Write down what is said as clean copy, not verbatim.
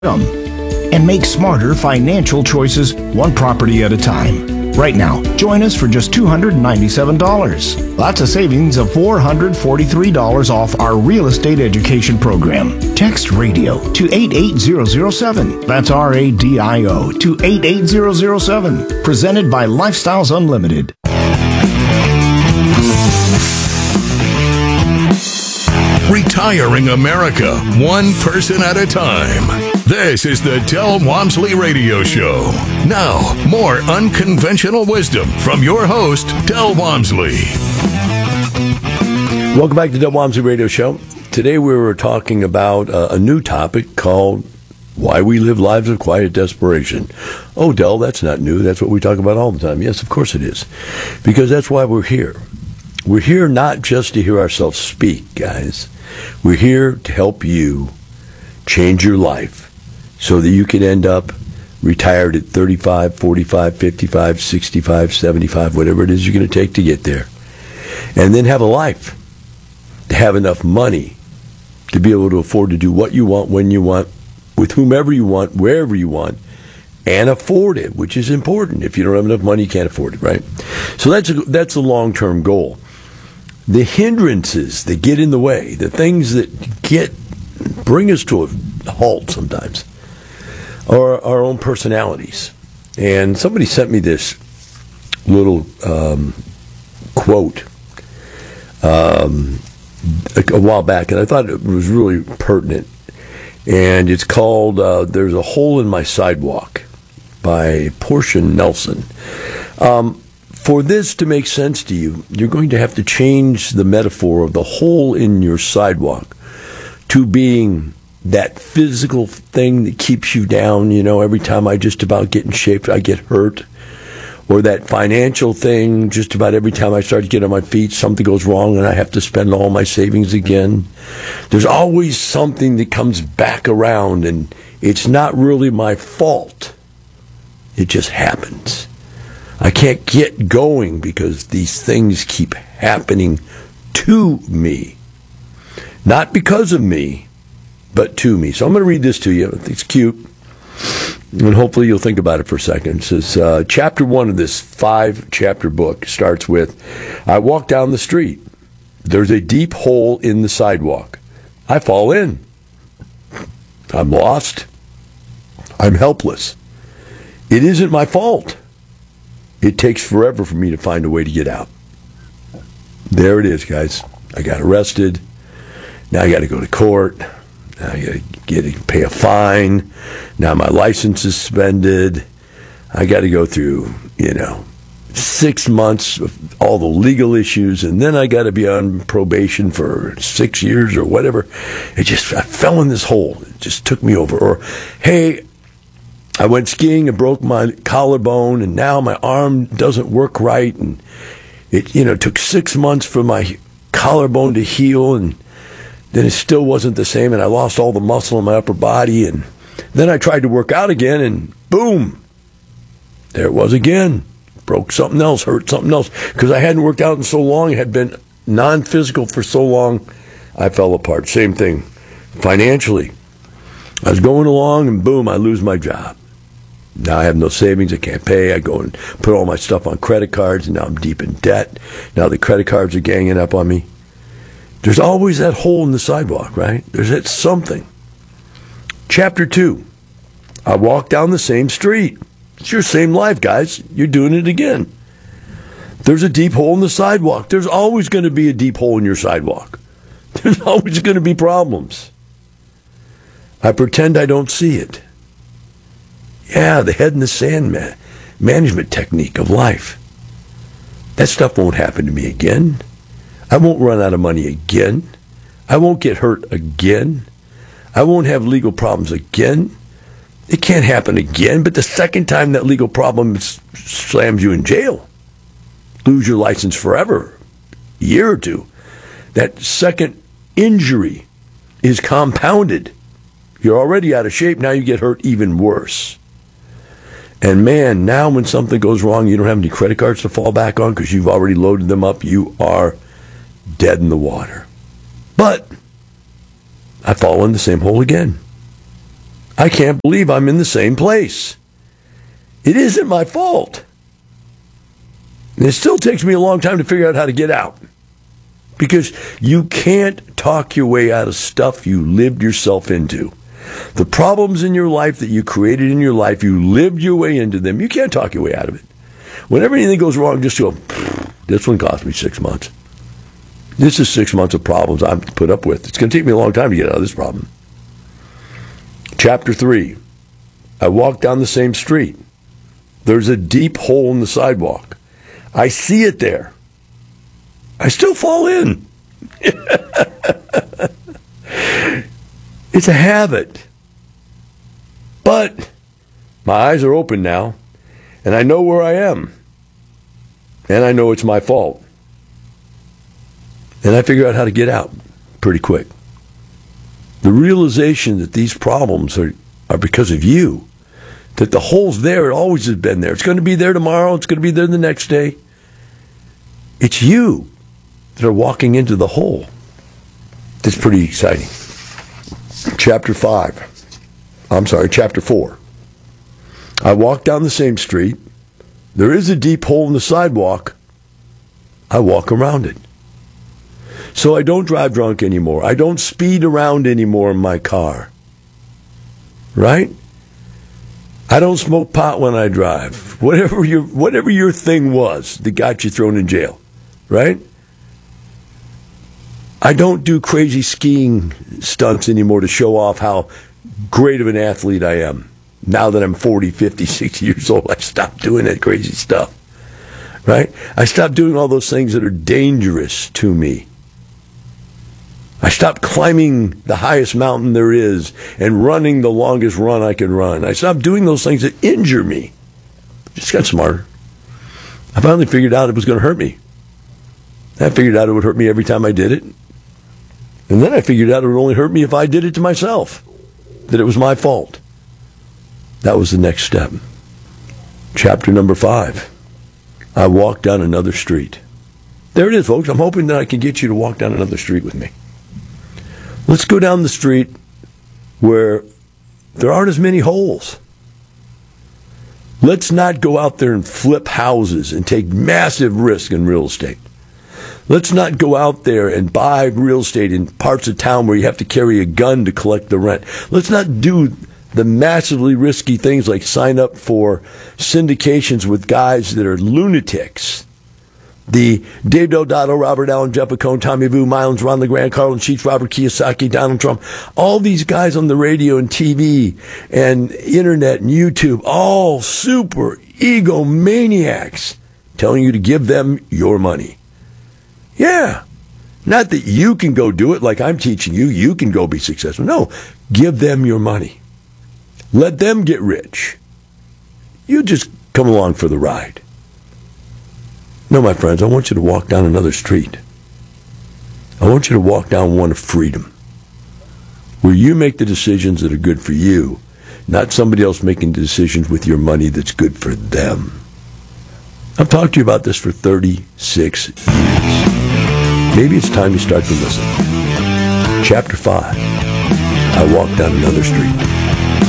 and make smarter financial choices one property at a time. Right now, join us for just $297. That's a savings of $443 off our real estate education program. Text RADIO to 88007. That's RADIO to 88007. Presented by Lifestyles Unlimited. Retiring America, one person at a time. This is the Del Walmsley Radio Show. Now, more unconventional wisdom from your host, Del Walmsley. Welcome back to the Del Walmsley Radio Show. Today we were talking about a new topic called Why We Live Lives of Quiet Desperation. Oh, Del, that's not new. That's what we talk about all the time. Yes, of course it is. Because that's why we're here. We're here not just to hear ourselves speak, guys. We're here to help you change your life so that you can end up retired at 35, 45, 55, 65, 75, whatever it is you're going to take to get there. And then have a life, to have enough money to be able to afford to do what you want, when you want, with whomever you want, wherever you want, and afford it, which is important. If you don't have enough money, you can't afford it, right? So that's a long-term goal. The hindrances that get in the way, the things that bring us to a halt sometimes, are our own personalities. And somebody sent me this little quote a while back, and I thought it was really pertinent. And it's called "There's a Hole in My Sidewalk" by Portia Nelson. For this to make sense to you, you're going to have to change the metaphor of the hole in your sidewalk to being that physical thing that keeps you down. You know, every time I just about get in shape, I get hurt. Or that financial thing, just about every time I start to get on my feet, something goes wrong and I have to spend all my savings again. There's always something that comes back around, and it's not really my fault. It just happens. I can't get going because these things keep happening to me. Not because of me, but to me. So I'm going to read this to you. It's cute. And hopefully you'll think about it for a second. It says, chapter 1 of this 5-chapter book starts with, I walk down the street. There's a deep hole in the sidewalk. I fall in. I'm lost. I'm helpless. It isn't my fault. It takes forever for me to find a way to get out. There it is, guys. I got arrested. Now I got to go to court. Now I got to pay a fine. Now my license is suspended. I got to go through, 6 months of all the legal issues, and then I got to be on probation for 6 years or whatever. I fell in this hole. It just took me over. Or, hey, I went skiing and broke my collarbone, and now my arm doesn't work right, and it took 6 months for my collarbone to heal, and then it still wasn't the same, and I lost all the muscle in my upper body, and then I tried to work out again, and boom, there it was again. Broke something else, hurt something else, because I hadn't worked out in so long, it had been non-physical for so long, I fell apart. Same thing financially. I was going along, and boom, I lose my job. Now I have no savings, I can't pay. I go and put all my stuff on credit cards, and now I'm deep in debt. Now the credit cards are ganging up on me. There's always that hole in the sidewalk, right? There's that something. Chapter 2. I walk down the same street. It's your same life, guys. You're doing it again. There's a deep hole in the sidewalk. There's always going to be a deep hole in your sidewalk. There's always going to be problems. I pretend I don't see it. Yeah, the head in the sand management technique of life. That stuff won't happen to me again. I won't run out of money again. I won't get hurt again. I won't have legal problems again. It can't happen again, but the second time that legal problem slams you in jail, lose your license forever, a year or two, that second injury is compounded. You're already out of shape, now you get hurt even worse. And man, now when something goes wrong, you don't have any credit cards to fall back on because you've already loaded them up. You are dead in the water. But I fall in the same hole again. I can't believe I'm in the same place. It isn't my fault. And it still takes me a long time to figure out how to get out. Because you can't talk your way out of stuff you lived yourself into. The problems in your life that you created in your life, you lived your way into them. You can't talk your way out of it. Whenever anything goes wrong, just go, this one cost me 6 months. This is 6 months of problems I'm to put up with. It's going to take me a long time to get out of this problem. Chapter 3. I walk down the same street. There's a deep hole in the sidewalk. I see it there. I still fall in. It's a habit. But my eyes are open now, and I know where I am. And I know it's my fault. And I figure out how to get out pretty quick. The realization that these problems are because of you, that the hole's there, it always has been there. It's going to be there tomorrow, it's going to be there the next day. It's you that are walking into the hole. That's pretty exciting. Chapter 4. I walk down the same street. There is a deep hole in the sidewalk. I walk around it. So I don't drive drunk anymore. I don't speed around anymore in my car. Right? I don't smoke pot when I drive. Whatever your thing was that got you thrown in jail. Right? I don't do crazy skiing stunts anymore to show off how great of an athlete I am. Now that I'm 40, 50, 60 years old, I stopped doing that crazy stuff. Right? I stopped doing all those things that are dangerous to me. I stopped climbing the highest mountain there is and running the longest run I can run. I stopped doing those things that injure me. Just got smarter. I finally figured out it was going to hurt me. I figured out it would hurt me every time I did it. And then I figured out it would only hurt me if I did it to myself. That it was my fault. That was the next step. Chapter number 5. I walked down another street. There it is, folks. I'm hoping that I can get you to walk down another street with me. Let's go down the street where there aren't as many holes. Let's not go out there and flip houses and take massive risk in real estate. Let's not go out there and buy real estate in parts of town where you have to carry a gun to collect the rent. Let's not do the massively risky things like sign up for syndications with guys that are lunatics. The Dave Deodato, Robert Allen, Jeff McCone, Tommy Vu, Mylan, Ron LeGrand, Carlin Sheets, Robert Kiyosaki, Donald Trump, all these guys on the radio and TV and internet and YouTube, all super egomaniacs telling you to give them your money. Yeah. Not that you can go do it like I'm teaching you. You can go be successful. No. Give them your money. Let them get rich. You just come along for the ride. No, my friends, I want you to walk down another street. I want you to walk down one of freedom, where you make the decisions that are good for you, not somebody else making the decisions with your money that's good for them. I've talked to you about this for 36 years. Maybe it's time you start to listen. Chapter 5. I walk down another street.